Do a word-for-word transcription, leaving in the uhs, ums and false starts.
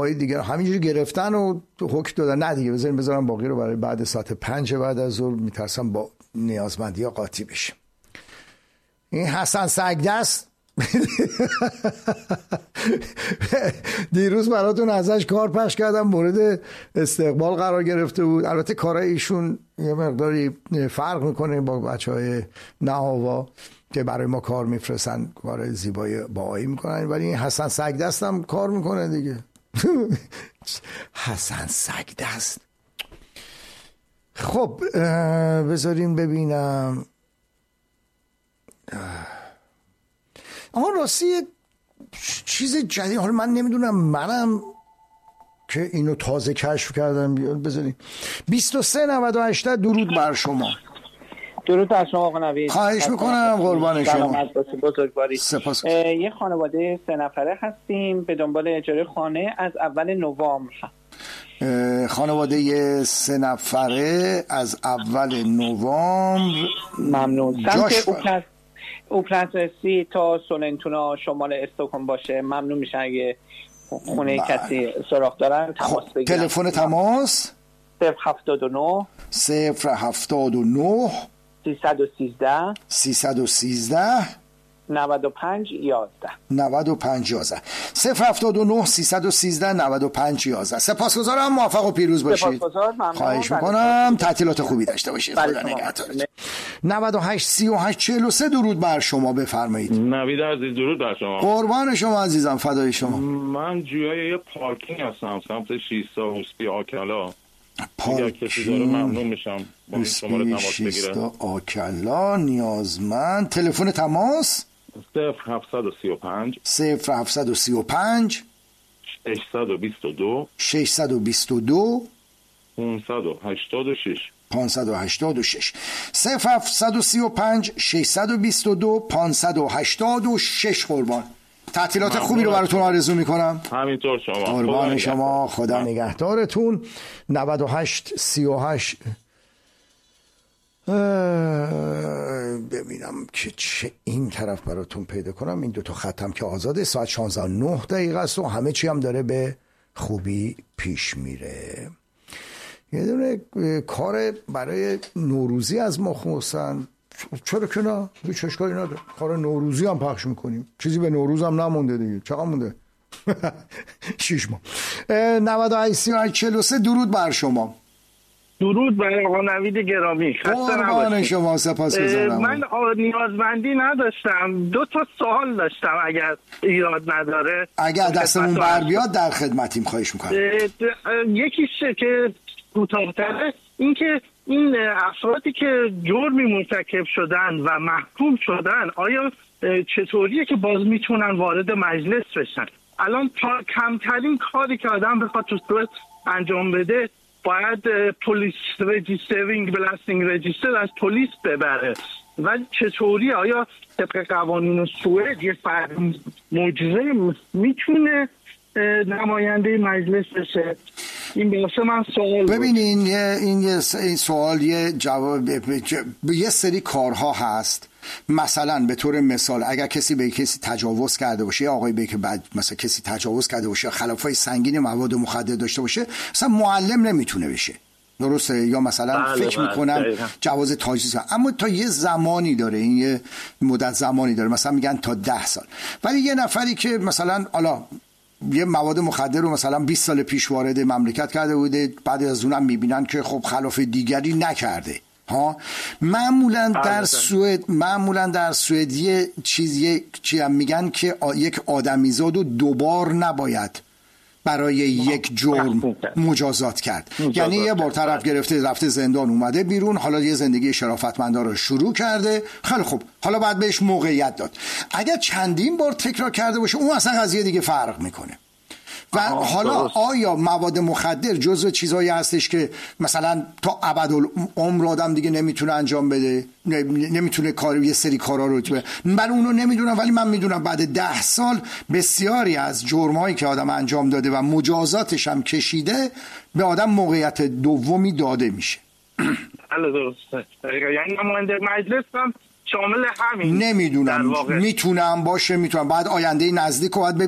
جاهای دیگه همینجوری گرفتن و حکم دادن نه دیگه بذاریم بذارم باقی رو برای بعد ساعت پنج بعد از ظهر، میترسم با نیازمندی ها قاطی بشه. این حسن سگدست دیروز براتون ازش کار پخش کردم، مورد استقبال قرار گرفته بود. البته کارهای ایشون یه مقداری فرق میکنه با بچهای نهاوا که برای ما کار میفرستن، کار زیبایی باهایی میکنن، ولی این حسن سگدست هم کار میکنه دیگه. حسن سگدست. خب بذارین ببینم. اما راستی چیز جدید، حالا من نمیدونم، منم که اینو تازه کشف کردم. بذارین بیست و سه نود و هشت درود بر شما. درود بر شما آقا نوید. خواهش میکنم قربان شما. سلامت باشید بزرگواری. سپاس. یه خانواده سه نفره هستیم به دنبال اجاره خانه از اول نوامبر. خانواده سه نفره از اول نوامبر. ممنون. سمت اوپلس اوپلس تا سولنتونا شمال استکهلم باشه. ممنون میشه اگه خونه بله. کسی سراغ دارن تماس بگیرن. تلفن تماس صفر هفتاد و نه صفر هفتاد و نه سیصد و سیزده سیصد و سیزده نود و پنج یازده نود و پنج یازده صفر هفتاد و نه سیصد و سیزده نود و پنج یازده. سپاسگزارم، موفق و پیروز باشید. خواهش میکنم، تعطیلات خوبی داشته باشید. خدا نگهدارتون. نود و هشت سی و هشت چهل و سه درود بر شما، بفرمایید. نوید عزیز درود بر شما. قربان شما عزیزم، فدای شما. من جویای یه پارکینگ هستم سمت شیستا اوسپی آکلا. اگر کسی داره ممنون میشم با شماره تماس بگیره. آکلا نیازمند. تلفن تماس صفر هفتصد و سی و پنج صفر هفتصد و سی و پنج ششصد و بیست و دو ششصد و بیست و دو پانصد و هشتاد و شش پانصد و هشتاد و شش صفر هفتصد و سی و پنج ششصد و بیست و دو پانصد و هشتاد و شش. قربان. تعطیلات ممنون. خوبی رو براتون آرزو میکنم. همینطور شما. قربان شما، خدا نگهدارتون. نود و هشت سی و هشت ببینم که چه این طرف براتون پیدا کنم. این دوتا خطم که آزاده. ساعت شانزده و نه دقیقه است و همه چی هم داره به خوبی پیش میره. یه دونه کار برای نوروزی از ما خوستن. چرا که نه؟ هیچ اشکالی نداره. کار نوروزی هم پخش میکنیم. چیزی به نوروز هم نمونده دیگه. چقدر مونده؟ شیش ماه. نود و هشت سی و هشت چهل و سه درود بر شما. درود بر آقا نوید گرامی. قربان شما، سپاسگزارم. من نیازمندی نداشتم، دو تا سوال داشتم اگر ایراد نداره. اگر دستمون بر بیاد در خدمتیم. خواهش میکنم. یکیشه که کوتاه‌تره، این که این افرادی که جرمی مرتکب شدن و محکوم شدن آیا چطوریه که باز میتونن وارد مجلس بشن؟ الان تا کمترین کاری که آدم بخواد تو سوئد انجام بده باید پلیس رجیسترینگ بلاستینگ رجیستر از پلیس ببره. و چطوری آیا طبق قوانین سوئد یه فرد معجزه میتونه نماینده مجلس بشه؟ این بحث من سوال. ببینین این یه سوال یه جواب یه سری کارها هست. مثلا به طور مثال اگر کسی به کسی تجاوز کرده باشه، یا آقای به که بعد مثلا کسی تجاوز کرده باشه، خلافای سنگین مواد مخدر داشته باشه، مثلا معلم نمیتونه بشه. درسته؟ یا مثلا بله فکر بله میکنن دقیقا. جواز تاجیز، اما تا یه زمانی داره، این یه مدت زمانی داره، مثلا میگن تا ده سال. ولی یه نفری که مثلا حالا یه مواد مخدر رو مثلا بیست سال پیش وارد مملکت کرده بوده، بعد از اونم میبینن که خب خلاف دیگری نکرده ها. معمولا در سوئد معمولا در سوئد یه چیزی چی هم میگن که یک آدمیزاد رو دوبار نباید برای یک جرم مجازات کرد. مجازات یعنی یه بار طرف گرفته رفته زندان اومده بیرون، حالا یه زندگی شرافتمندانه رو شروع کرده، خیلی خوب، حالا بعد بهش موقعیت داد. اگر چندین بار تکرار کرده باشه اون اصلا قضیه دیگه فرق میکنه. و حالا آیا مواد مخدر جزو چیزایی هستش که مثلا تا ابدالعمر آدم دیگه نمیتونه انجام بده، نمیتونه کار یه سری کارا رو تو. من اونو نمیدونم، ولی من میدونم بعد ده سال بسیاری از جرمایی که آدم انجام داده و مجازاتش هم کشیده به آدم موقعیت دومی داده میشه. بله درسته. یعنی نماینده مجلس هم شامل همین. نمیدونم، میتونم باشه، میتونم بعد آینده نزدیک رو باید